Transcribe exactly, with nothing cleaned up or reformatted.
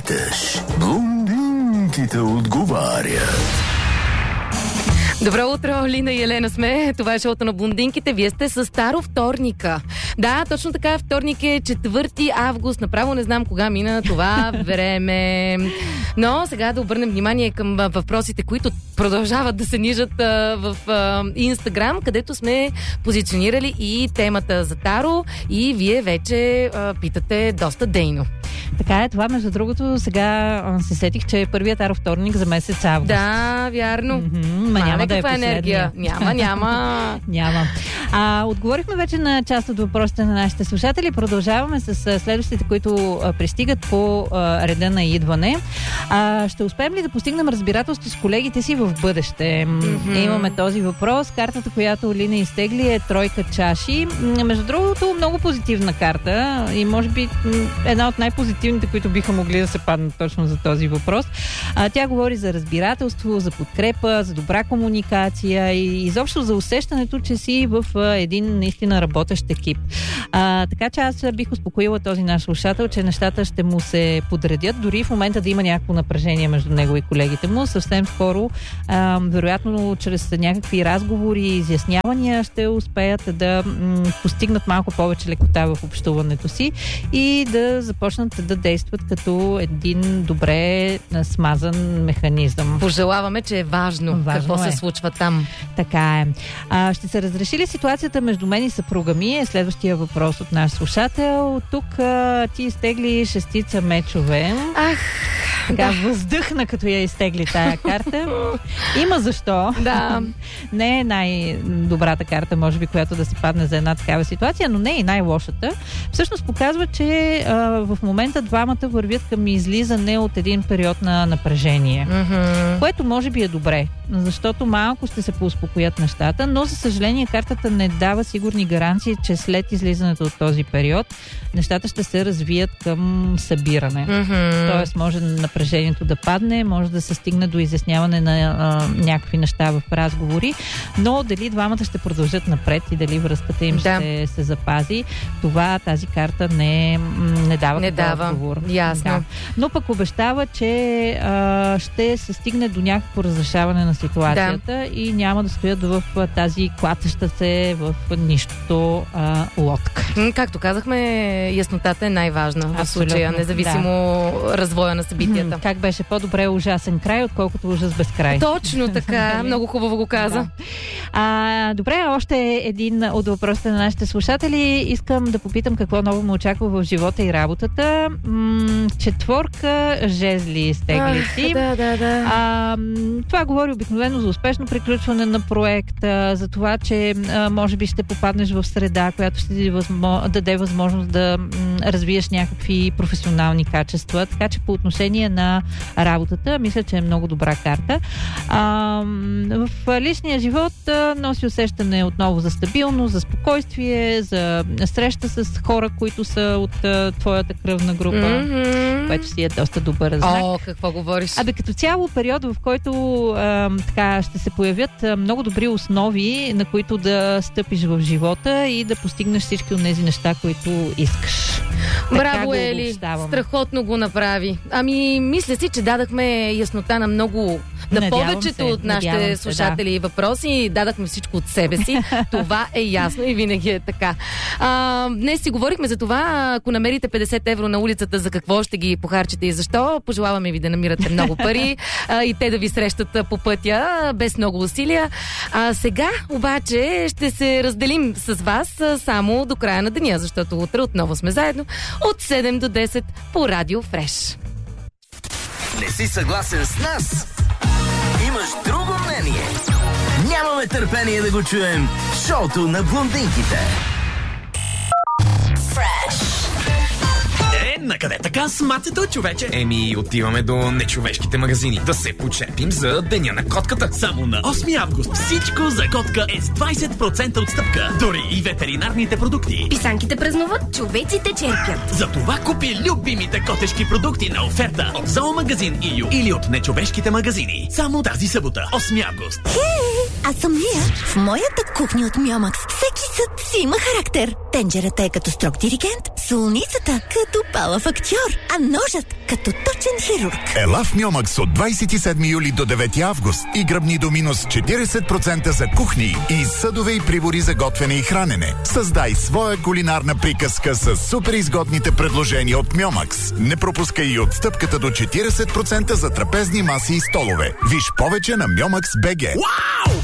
питаш, блондинките отговарят. Добро утро, Лина и Елена сме. Това е шоуто на блондинките. Вие сте с Старо вторника. Да, точно така, вторник е четвърти август. Направо не знам кога мина това време. Но сега да обърнем внимание към въпросите, които продължават да се нижат а, в Инстаграм, където сме позиционирали и темата за Таро и вие вече а, питате доста дейно. Така е, това между другото сега се сетих, че е първият Таро вторник за месец август. Да, вярно. Mm-hmm, ма няма да е последния. Енергия. Няма, няма. няма. А, отговорихме вече на част от въпросите на нашите слушатели. Продължаваме с следващите, които а, пристигат по а, реда на идване. А, ще успеем ли да постигнем разбирателство с колегите си в бъдеще? Mm-hmm. Имаме този въпрос. Картата, която Лина изтегли, е тройка чаши. Между другото, много позитивна карта и може би една от най-позитивните, които биха могли да се паднат точно за този въпрос. А, тя говори за разбирателство, за подкрепа, за добра комуникация и изобщо за усещането, че си в а, един наистина работещ екип. А, така че аз бих успокоила този наш слушател, че нещата ще му се подредят, дори в момента да има някакво напрежение между него и колегите му. Съвсем скоро, а, вероятно, чрез някакви разговори и изяснявания ще успеят да м- постигнат малко повече лекота в общуването си и да започнат да действат като един добре смазан механизъм. Пожелаваме, че е важно, важно какво е. се случва там. Така е. А, ще се разреши ли ситуацията между мен и съпруга ми? Е следващия въпрос от наш слушател. Тук а, ти изтегли шестица мечове. Ах, така, да. Въздъхна, като я изтегли тая карта. Има защо. Да. Не е най-добрата карта, може би, която да се падне за една такава ситуация, но не е и най-лошата. Всъщност показва, че а, в момента двамата вървят към излизане от един период на напрежение. Mm-hmm. Което може би е добре, защото малко ще се поуспокоят нещата, но за съжаление картата не дава сигурни гаранции, че след излизането от този период нещата ще се развият към събиране. Mm-hmm. Тоест може напрежението да падне, може да се стигне до изясняване на а, някакви неща в разговори, но дали двамата ще продължат напред и дали връзката им да. ще се запази, това тази карта не, не дава не дава. отговор. Ясно. Да. Но пък обещава, че а, ще се стигне до някакво разрешаване на ситуацията да. и няма да стоят в тази клатеща се в нищото а, лодка. Както казахме, яснотата е най-важна в случая, независимо да. развоя на събитията. Как беше по-добре ужасен край, отколкото ужас без край. Точно така, много хубаво го каза. Да. А, добре, още един от въпросите на нашите слушатели. Искам да попитам какво ново ме очаква в живота и работата. М- четворка жезли стегли си. Да, да, да. А, това говори обикновено за успешно приключване на проекта, за това, че а, може би ще попаднеш в среда, която ще ти възмо... даде възможност да м, развиеш някакви професионални качества. Така че по отношение на работата, мисля, че е много добра карта. А, в личния живот а, носи усещане отново за стабилност, за спокойствие, за среща с хора, които са от а, твоята кръвна група, mm-hmm. което си е доста добър знак. О, какво говориш? Абе, като цяло период, в който а, така ще се появят а, много добри основи, на които да стъпиш в живота и да постигнеш всички от тези неща, които искаш. Браво, Ели! Страхотно го направи. Ами, мисля си, че дадахме яснота на много, на надявам повечето се, от нашите се, слушатели и да. въпроси. Дадахме всичко от себе си. Това е ясно и винаги е така. А, днес си говорихме за това, ако намерите петдесет евро на улицата, за какво ще ги похарчите и защо. Пожелаваме ви да намирате много пари а, и те да ви срещат по пътя, без много усилия. А сега обаче ще се разделим с вас само до края на деня, защото утре отново сме заедно от седем до десет по Радио Фреш. Не си съгласен с нас? Имаш друго мнение? Нямаме търпение да го чуем в шоуто на блондинките. Фреш. Е, накъде така с мацето, човече? Еми, отиваме до нечовешките магазини да се почепим за деня на котката. Само на осми август всичко за котка е с двайсет процента отстъпка. Дори и ветеринарните продукти. Писанките празнуват, човеците черпят. Затова купи любимите котешки продукти на оферта от Зоомагазин и ю или от нечовешките магазини. Само тази събота, осми август. Хей, аз съм Лия. В моята кухня от Миомакс всеки съд си има характер. Тенджерата е като строг диригент, солницата като палав актьор, а ножът като точен хирург. Ела в Мьомакс от двадесет и седми юли до девети август и гръбни до минус четиридесет процента за кухни и съдове и прибори за готвене и хранене. Създай своя кулинарна приказка с супер изгодните предложения от Мьомакс. Не пропускай и отстъпката до четиридесет процента за трапезни маси и столове. Виж повече на Мьомакс точка би джи. Вау!